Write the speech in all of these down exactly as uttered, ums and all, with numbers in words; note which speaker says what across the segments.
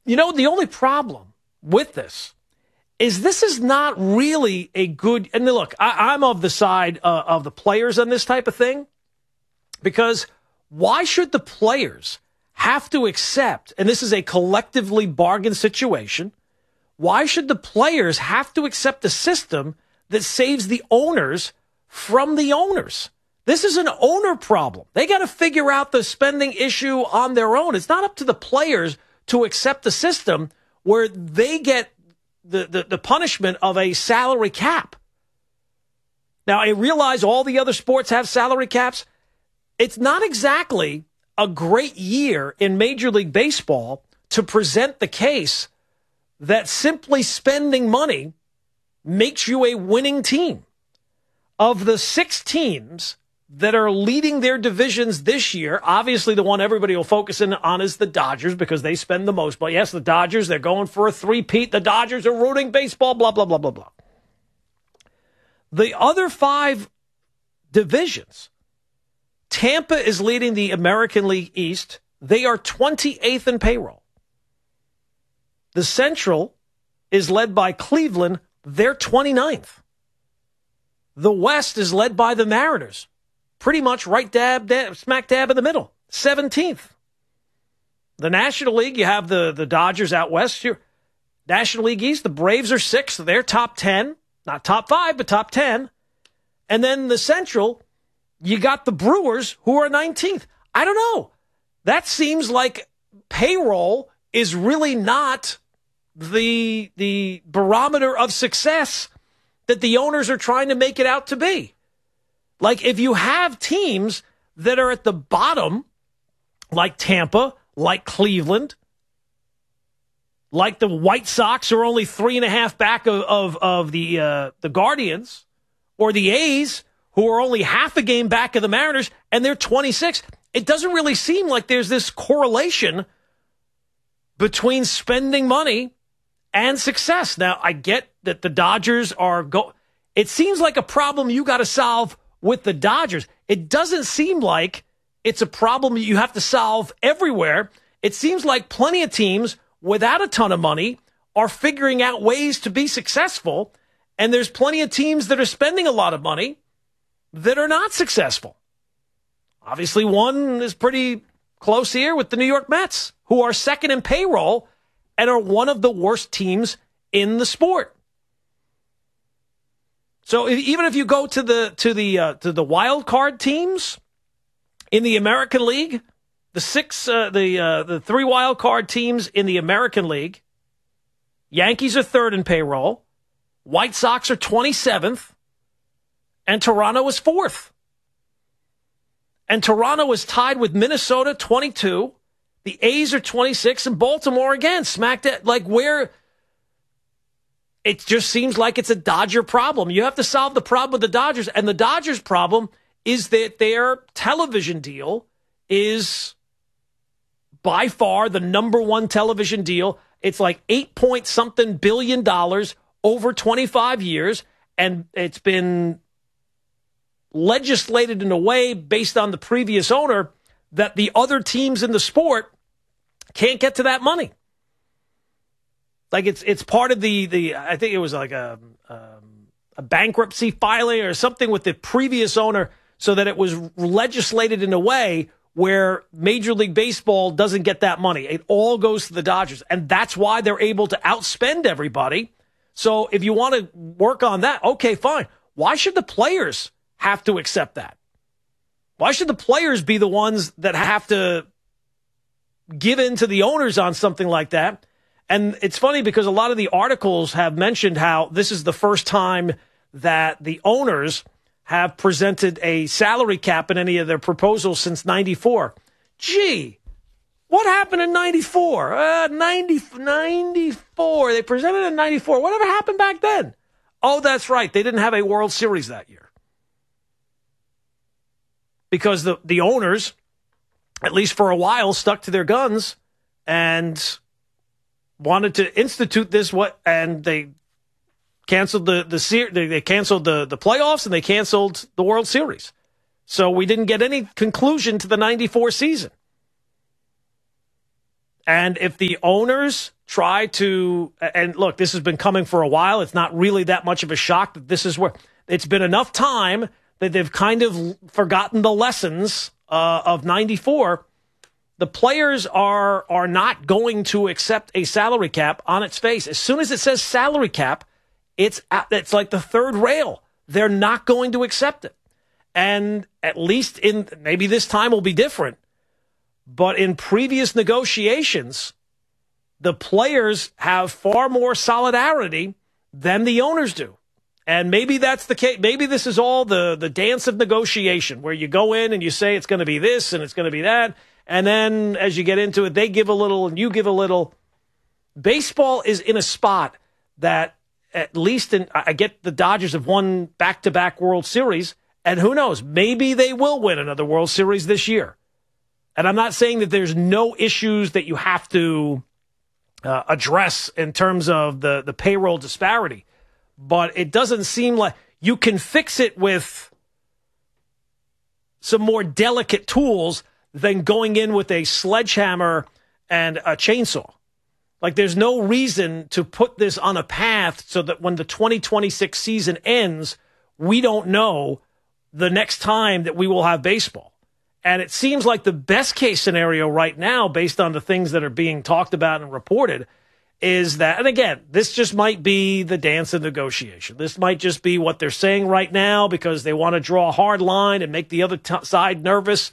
Speaker 1: you know, the only problem with this is this is not really a good, and look, I, I'm of the side uh, of the players on this type of thing, because why should the players have to accept, and this is a collectively bargained situation, why should the players have to accept a system that saves the owners from the owners? This is an owner problem. They got to figure out the spending issue on their own. It's not up to the players to accept the system where they get the, the, the punishment of a salary cap. Now, I realize all the other sports have salary caps. It's not exactly a great year in Major League Baseball to present the case that simply spending money makes you a winning team. Of the six teams that are leading their divisions this year, obviously the one everybody will focus in on is the Dodgers because they spend the most. But yes, the Dodgers, they're going for a three-peat. The Dodgers are ruining baseball, blah, blah, blah, blah, blah. The other five divisions, Tampa is leading the American League East. They are twenty-eighth in payroll. The Central is led by Cleveland. They're twenty-ninth. The West is led by the Mariners. Pretty much right dab, dab, smack dab in the middle. seventeenth. The National League, you have the, the Dodgers out west. Your National League East, the Braves are sixth. They're top ten. Not top five, but top ten. And then the Central, you got the Brewers, who are nineteenth. I don't know. That seems like payroll is really not the, the barometer of success that the owners are trying to make it out to be. Like, if you have teams that are at the bottom, like Tampa, like Cleveland, like the White Sox are only three and a half back of, of, of the, uh, the Guardians, or the A's, who are only half a game back of the Mariners, and they're twenty-six. It doesn't really seem like there's this correlation between spending money and success. Now, I get that the Dodgers are go. It seems like a problem you got to solve with the Dodgers. It doesn't seem like it's a problem you have to solve everywhere. It seems like plenty of teams without a ton of money are figuring out ways to be successful, and there's plenty of teams that are spending a lot of money that are not successful. Obviously, one is pretty close here with the New York Mets, who are second in payroll and are one of the worst teams in the sport. So if, even if you go to the to the uh, to the wild card teams in the American League, the six uh, the uh, the three wild card teams in the American League, Yankees are third in payroll, White Sox are twenty-seventh, and Toronto is fourth. And Toronto is tied with Minnesota, twenty-two. The A's are twenty-six, and Baltimore again smacked it. Like, where it just seems like it's a Dodger problem. You have to solve the problem with the Dodgers, and the Dodgers' problem is that their television deal is by far the number one television deal. It's like eight point something billion dollars over twenty-five years, and it's been legislated in a way based on the previous owner that the other teams in the sport can't get to that money. Like, it's it's part of the, the I think it was like a, um, a bankruptcy filing or something with the previous owner, so that it was legislated in a way where Major League Baseball doesn't get that money. It all goes to the Dodgers, and that's why they're able to outspend everybody. So if you want to work on that, okay, fine. Why should the players have to accept that? Why should the players be the ones that have to give in to the owners on something like that? And it's funny because a lot of the articles have mentioned how this is the first time that the owners have presented a salary cap in any of their proposals since ninety-four. Gee, what happened in ninety-four? Uh, ninety, ninety-four. They presented it in ninety-four. Whatever happened back then? Oh, that's right. They didn't have a World Series that year. Because the, the owners, at least for a while, stuck to their guns and wanted to institute this, what, and they canceled the the they canceled the, the playoffs, and they canceled the World Series. So we didn't get any conclusion to the ninety-four season. And if the owners try to, and look, this has been coming for a while. It's not really that much of a shock that this is where it's been enough time that they've kind of forgotten the lessons uh, of ninety-four. The players are are not going to accept a salary cap on its face. As soon as it says salary cap, it's it's like the third rail. They're not going to accept it. And at least in, maybe this time will be different, but in previous negotiations, the players have far more solidarity than the owners do. And maybe that's the case. Maybe this is all the, the dance of negotiation where you go in and you say it's going to be this and it's going to be that. And then as you get into it, they give a little and you give a little. Baseball is in a spot that at least in, I get the Dodgers have won back-to-back World Series. And who knows, maybe they will win another World Series this year. And I'm not saying that there's no issues that you have to uh, address in terms of the, the payroll disparity. But it doesn't seem like you can fix it with some more delicate tools than going in with a sledgehammer and a chainsaw. Like, there's no reason to put this on a path so that when the twenty twenty-six season ends, we don't know the next time that we will have baseball. And it seems like the best case scenario right now, based on the things that are being talked about and reported, is that, and again, this just might be the dance of negotiation. This might just be what they're saying right now because they want to draw a hard line and make the other t- side nervous.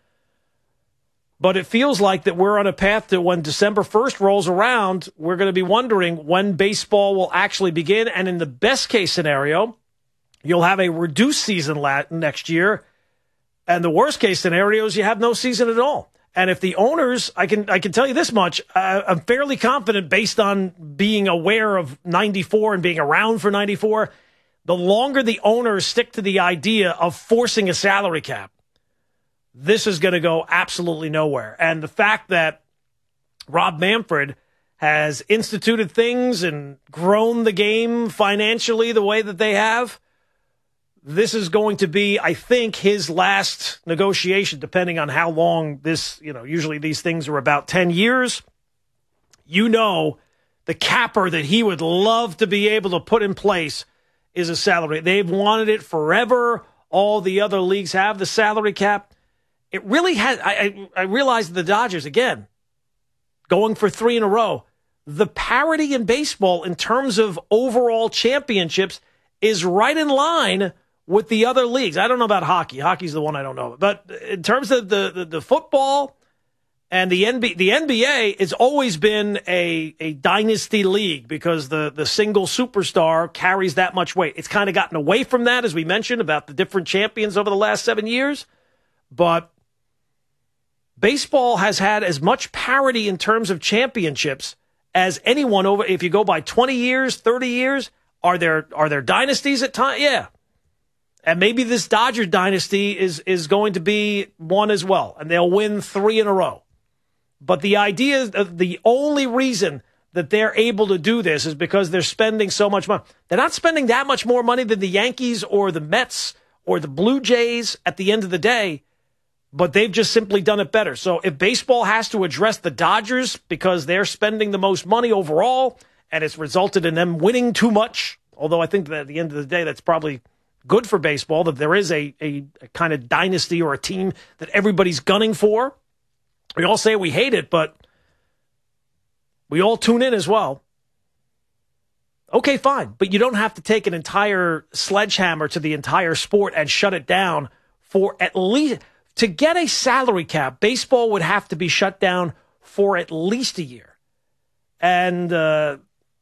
Speaker 1: But it feels like that we're on a path to when December first rolls around, we're going to be wondering when baseball will actually begin. And in the best case scenario, you'll have a reduced season next year. And the worst case scenario is you have no season at all. And if the owners, I can I can tell you this much, uh, I'm fairly confident based on being aware of ninety-four and being around for ninety-four, the longer the owners stick to the idea of forcing a salary cap, this is going to go absolutely nowhere. And the fact that Rob Manfred has instituted things and grown the game financially the way that they have, this is going to be, I think, his last negotiation, depending on how long this, you know, usually these things are about ten years. You know, the capper that he would love to be able to put in place is a salary. They've wanted it forever. All the other leagues have the salary cap. It really has. I, I, I realize the Dodgers, again, going for three in a row. The parity in baseball in terms of overall championships is right in line with the other leagues. I don't know about hockey. Hockey's the one I don't know. But in terms of the, the, the football and the N B A, the N B A has always been a, a dynasty league because the, the single superstar carries that much weight. It's kind of gotten away from that, as we mentioned, about the different champions over the last seven years. But baseball has had as much parity in terms of championships as anyone over. If you go by twenty years, thirty years, are there are there dynasties at times? Yeah. And maybe this Dodger dynasty is is going to be one as well, and they'll win three in a row. But the idea of the only reason that they're able to do this is because they're spending so much money. They're not spending that much more money than the Yankees or the Mets or the Blue Jays at the end of the day, but they've just simply done it better. So if baseball has to address the Dodgers because they're spending the most money overall and it's resulted in them winning too much, although I think that at the end of the day that's probably good for baseball, that there is a, a, a kind of dynasty or a team that everybody's gunning for. We all say we hate it, but we all tune in as well. Okay, fine. But you don't have to take an entire sledgehammer to the entire sport and shut it down for at least... To get a salary cap, baseball would have to be shut down for at least a year. And uh,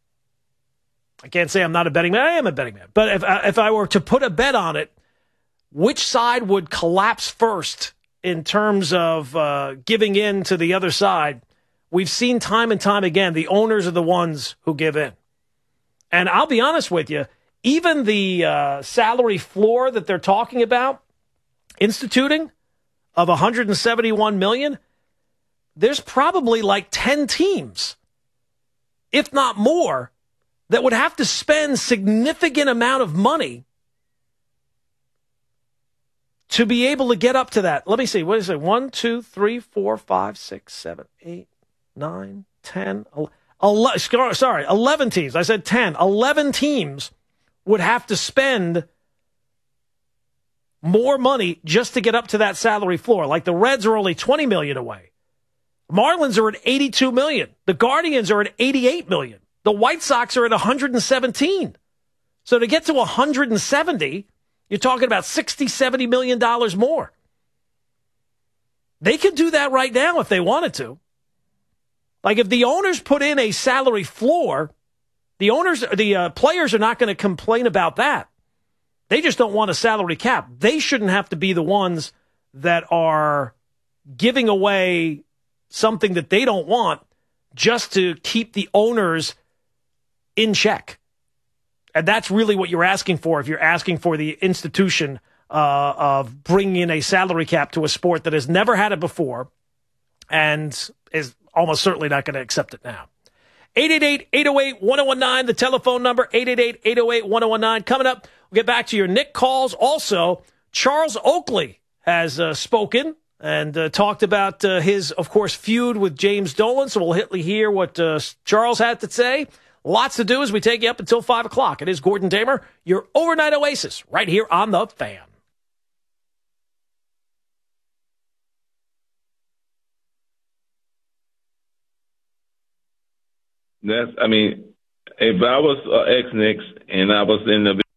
Speaker 1: I can't say I'm not a betting man. I am a betting man. But if, if I were to put a bet on it, which side would collapse first in terms of uh, giving in to the other side? We've seen time and time again, the owners are the ones who give in. And I'll be honest with you, even the uh, salary floor that they're talking about, instituting, of one hundred seventy-one million dollars, there's probably like ten teams, if not more, that would have to spend significant amount of money to be able to get up to that. Let me see. What is it? One, two, three, four, five, six, seven, eight, nine, ten, eleven. ele- sorry, eleven teams. I said ten. eleven teams would have to spend more money just to get up to that salary floor. Like the Reds are only twenty million dollars away. Marlins are at eighty-two million dollars. The Guardians are at eighty-eight million dollars. The White Sox are at one hundred seventeen. So to get to one hundred seventy, you're talking about sixty, seventy million dollars more. They could do that right now if they wanted to. Like if the owners put in a salary floor, the owners, the uh, players are not going to complain about that. They just don't want a salary cap. They shouldn't have to be the ones that are giving away something that they don't want just to keep the owners in check. And that's really what you're asking for if you're asking for the institution uh, of bringing in a salary cap to a sport that has never had it before and is almost certainly not going to accept it now. eight eight eight, eight oh eight, one oh one nine, the telephone number, eight eight eight, eight oh eight, one oh one nine. Coming up, we'll get back to your Nick calls. Also, Charles Oakley has uh, spoken and uh, talked about uh, his, of course, feud with James Dolan. So we'll hit hear what uh, Charles had to say. Lots to do as we take you up until five o'clock. It is Gordon Damer, your overnight oasis, right here on The Fan.
Speaker 2: That's, I mean, if I was uh, ex-Knicks and I was in the...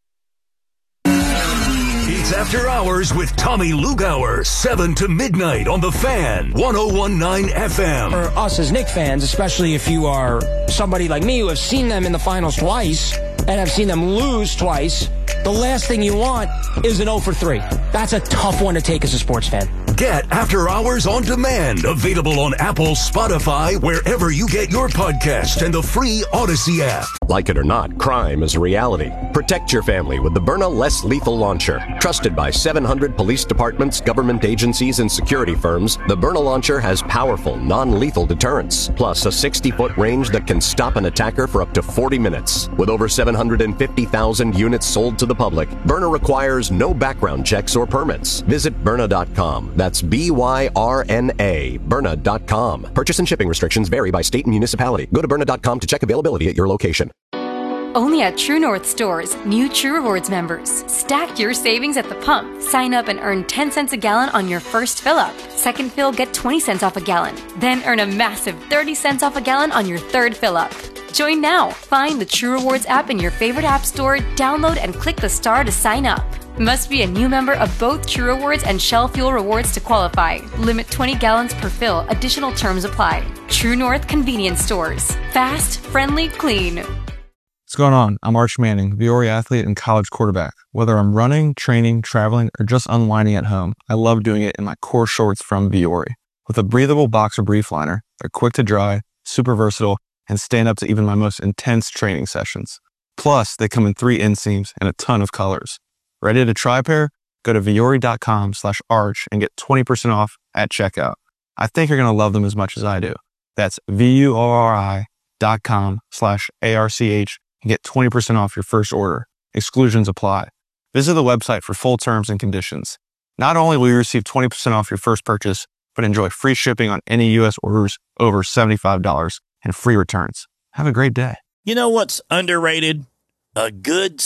Speaker 3: It's After Hours with Tommy Lugauer, seven to midnight on The Fan, one oh one point nine F M.
Speaker 4: For us as Knicks fans, especially if you are somebody like me who have seen them in the finals twice and have seen them lose twice, the last thing you want is an oh for three. That's a tough one to take as a sports fan.
Speaker 3: Get After Hours on demand, available on Apple, Spotify, wherever you get your podcasts, and the free Odyssey app.
Speaker 5: Like it or not, crime is a reality. Protect your family with the Byrna Less Lethal Launcher. Trusted by seven hundred police departments, government agencies, and security firms, the Byrna Launcher has powerful, non-lethal deterrence, plus a sixty-foot range that can stop an attacker for up to forty minutes. With over seven hundred fifty thousand units sold to the public, Byrna requires no background checks or permits. Visit Byrna dot com. That's B Y R N A, Byrna dot com. Purchase and shipping restrictions vary by state and municipality. Go to Byrna dot com to check availability at your location.
Speaker 6: Only at True North stores, new True Rewards members. Stack your savings at the pump. Sign up and earn ten cents a gallon on your first fill up. Second fill, get twenty cents off a gallon. Then earn a massive thirty cents off a gallon on your third fill up. Join now. Find the True Rewards app in your favorite app store, download and click the star to sign up. Must be a new member of both True Rewards and Shell Fuel Rewards to qualify. Limit twenty gallons per fill. Additional terms apply. True North Convenience Stores. Fast, friendly, clean.
Speaker 7: What's going on? I'm Arch Manning, Viore athlete and college quarterback. Whether I'm running, training, traveling, or just unwinding at home, I love doing it in my core shorts from Viore. With a breathable boxer brief liner, they're quick to dry, super versatile, and stand up to even my most intense training sessions. Plus, they come in three inseams and a ton of colors. Ready to try a pair? Go to Viore dot com slash arch and get twenty percent off at checkout. I think you're going to love them as much as I do. That's V-U-O-R-I dot com slash A-R-C-H and get twenty percent off your first order. Exclusions apply. Visit the website for full terms and conditions. Not only will you receive twenty percent off your first purchase, but enjoy free shipping on any U S orders over seventy-five dollars and free returns. Have a great day.
Speaker 8: You know what's underrated? A good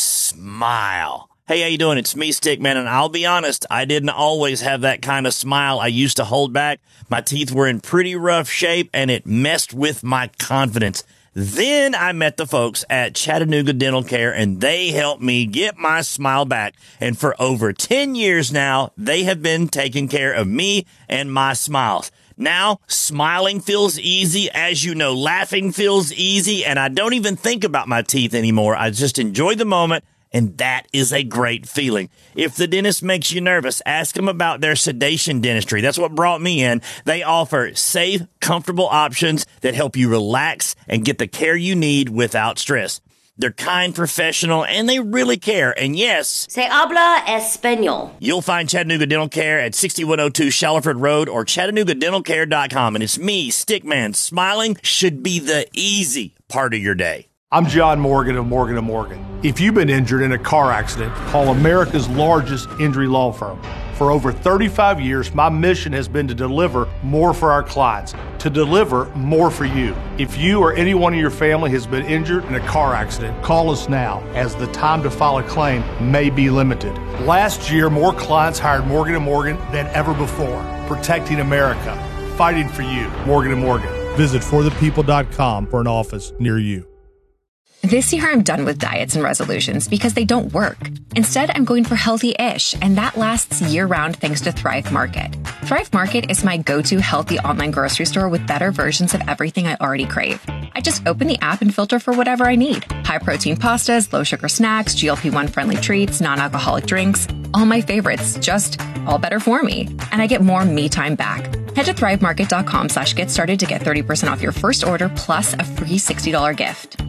Speaker 8: smile. Hey, how you doing? It's me, Stickman, and I'll be honest, I didn't always have that kind of smile I used to hold back. My teeth were in pretty rough shape, and it messed with my confidence. Then I met the folks at Chattanooga Dental Care, and they helped me get my smile back. And for over ten years now, they have been taking care of me and my smiles. Now, smiling feels easy. As you know, laughing feels easy, and I don't even think about my teeth anymore. I just enjoy the moment. And that is a great feeling. If the dentist makes you nervous, ask them about their sedation dentistry. That's what brought me in. They offer safe, comfortable options that help you relax and get the care you need without stress. They're kind, professional, and they really care. And yes,
Speaker 9: se habla español.
Speaker 8: You'll find Chattanooga Dental Care at sixty-one oh two Shallowford Road or Chattanooga Dental Care dot com. And it's me, Stickman. Smiling should be the easy part of your day.
Speaker 10: I'm John Morgan of Morgan and Morgan. If you've been injured in a car accident, call America's largest injury law firm. For over thirty-five years, my mission has been to deliver more for our clients, to deliver more for you. If you or anyone in your family has been injured in a car accident, call us now, as the time to file a claim may be limited. Last year, more clients hired Morgan and Morgan than ever before, protecting America, fighting for you. Morgan and Morgan. Visit for the people dot com for an office near you.
Speaker 11: This year, I'm done with diets and resolutions because they don't work. Instead, I'm going for healthy-ish, and that lasts year-round thanks to Thrive Market. Thrive Market is my go-to healthy online grocery store with better versions of everything I already crave. I just open the app and filter for whatever I need. High-protein pastas, low-sugar snacks, G L P one friendly treats, non-alcoholic drinks. All my favorites, just all better for me. And I get more me time back. Head to thrivemarket.com slash get started to get thirty percent off your first order plus a free sixty dollars gift.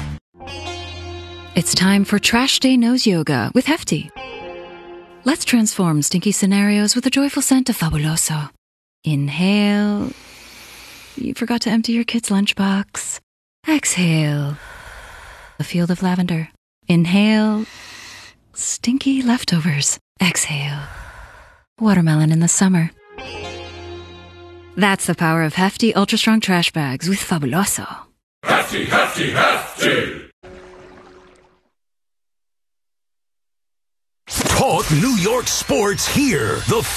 Speaker 12: It's time for Trash Day Nose Yoga with Hefty. Let's transform stinky scenarios with a joyful scent of Fabuloso. Inhale. You forgot to empty your kid's lunchbox. Exhale. A field of lavender. Inhale. Stinky leftovers. Exhale. Watermelon in the summer. That's the power of Hefty Ultra Strong Trash Bags with Fabuloso.
Speaker 3: Hefty, hefty, hefty! Talk New York sports here. The